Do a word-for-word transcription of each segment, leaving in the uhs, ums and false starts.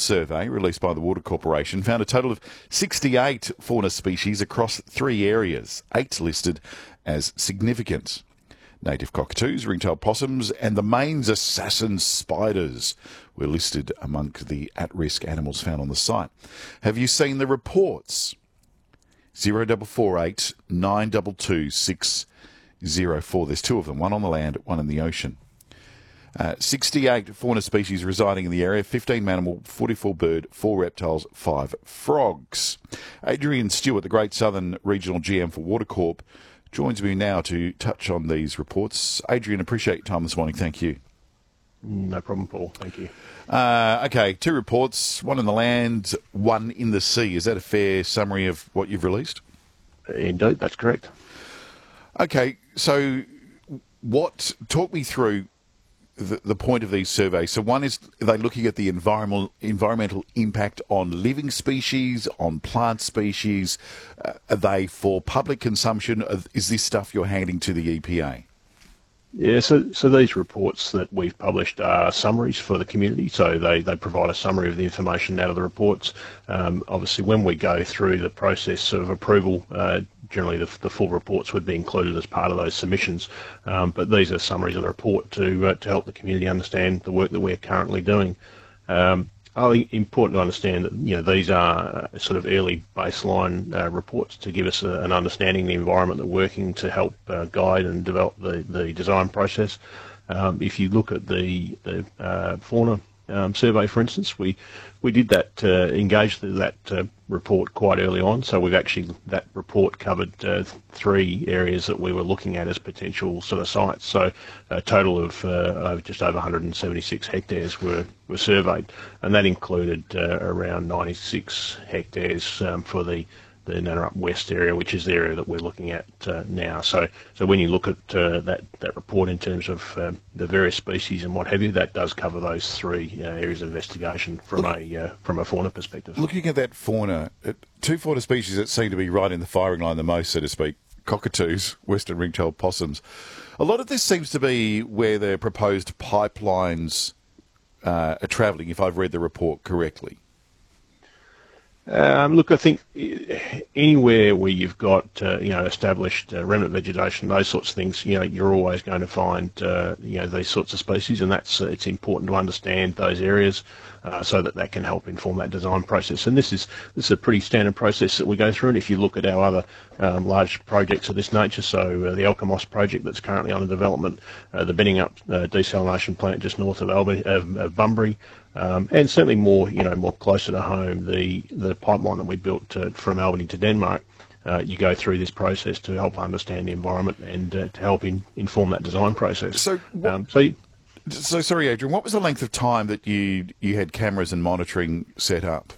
survey released by the Water Corporation found a total of sixty-eight fauna species across three areas, eight listed as significant. Native cockatoos, ringtail possums and the Maine's assassin spiders were listed among the at-risk animals found on the site. Have you seen the reports? zero four four eight nine two two six zero four. There's two of them, one on the land, one in the ocean. Uh, sixty-eight fauna species residing in the area, fifteen mammal, forty-four bird, four reptiles, five frogs. Adrian Stewart, the Great Southern Regional G M for Water Corp, joins me now to touch on these reports. Adrian, appreciate your time this morning. Thank you. No problem, Paul. Thank you. Uh, okay, two reports, one in the land, one in the sea. Is that a fair summary of what you've released? Indeed, that's correct. Okay, so what? Talk me through the, the point of these surveys. So one is, are they looking at the environmental environmental impact on living species, on plant species? Uh, are they for public consumption? Is this stuff you're handing to the E P A? Yeah, so so these reports that we've published are summaries for the community, so they, they provide a summary of the information out of the reports. Um, obviously, when we go through the process of approval, uh, generally the, the full reports would be included as part of those submissions, um, but these are summaries of the report to uh, to help the community understand the work that we're currently doing. Um, I think important to understand that you know these are sort of early baseline uh, reports to give us a, an understanding of the environment that we're working to help uh, guide and develop the, the design process. Um, if you look at the, the uh, fauna um, survey, for instance, we we did that uh, engage that uh, report quite early on. So we've actually that report covered uh, three areas that we were looking at as potential sort of sites. So a total of uh, just over one hundred seventy-six hectares were were surveyed, and that included uh, around ninety-six hectares um, for the the Nannarup West area, which is the area that we're looking at uh, now. So, so when you look at uh, that that report in terms of um, the various species and what have you, that does cover those three uh, areas of investigation from Look, a uh, from a fauna perspective. Looking at that fauna, uh, two fauna species that seem to be right in the firing line the most, so to speak: cockatoos, western ringtail possums. A lot of this seems to be where the proposed pipelines uh, are travelling, if I've read the report correctly. Um, look, I think anywhere where you've got uh, you know established uh, remnant vegetation, those sorts of things, you know, you're always going to find uh, you know these sorts of species, and that's uh, it's important to understand those areas uh, so that that can help inform that design process. And this is this is a pretty standard process that we go through. And if you look at our other um, large projects of this nature, so uh, the Alkimos project that's currently under development, uh, the Benningup uh, desalination plant just north of Albany, of, of Bunbury. Um, and certainly more, you know, more closer to home, the, the pipeline that we built uh, from Albany to Denmark, uh, you go through this process to help understand the environment and uh, to help in, inform that design process. So, what, um, so, you, so sorry, Adrian, what was the length of time that you you had cameras and monitoring set up?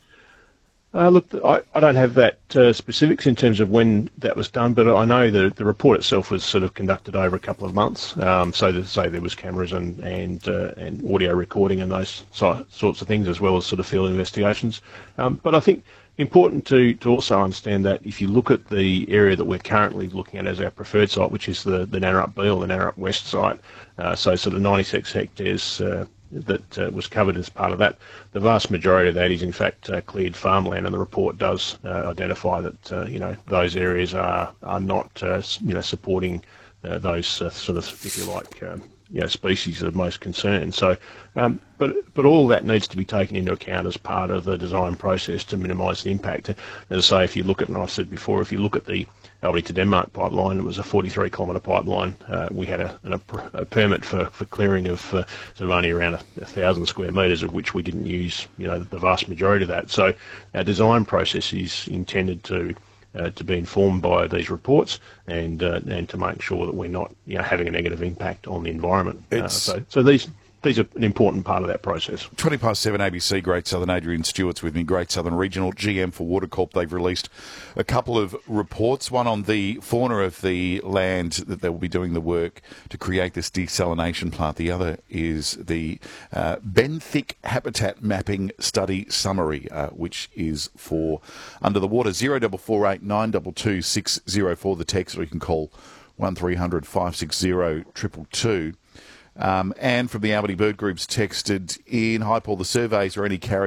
Uh, look, I, I don't have that uh, specifics in terms of when that was done, but I know that the report itself was sort of conducted over a couple of months. Um, so to say there was cameras and and uh, and audio recording and those so, sorts of things, as well as sort of field investigations. Um, but I think important to, to also understand that if you look at the area that we're currently looking at as our preferred site, which is the the Nannarup B or the Nannarup West site, uh, so sort of ninety-six hectares. Uh, that uh, was covered as part of that. The vast majority of that is in fact uh, cleared farmland, and the report does uh, identify that uh, you know those areas are are not uh, you know supporting uh, those uh, sort of, if you like, um, you know, species of most concern. So, um, but but all that needs to be taken into account as part of the design process to minimise the impact. As I say, if you look at, and I've said before, if you look at the Albany to Denmark pipeline, it was a forty-three kilometre pipeline. Uh, we had a, a, a permit for, for clearing of uh, sort of only around a, a thousand square metres, of which we didn't use, you know, the vast majority of that. So our design process is intended to uh, to be informed by these reports and uh, and to make sure that we're not, you know, having a negative impact on the environment. Uh, so so these. These are an important part of that process. twenty past seven, A B C, Great Southern. Adrian Stewart's with me, Great Southern Regional G M for Water Corp. They've released a couple of reports, one on the fauna of the land that they will be doing the work to create this desalination plant. The other is the uh, benthic habitat mapping study summary, uh, which is for under the water. zero four four eight nine two two six zero four, the text, or you can call one three hundred five six zero two two two. Um, and from the Albany Bird Groups texted in, hi Paul, the surveys are only carried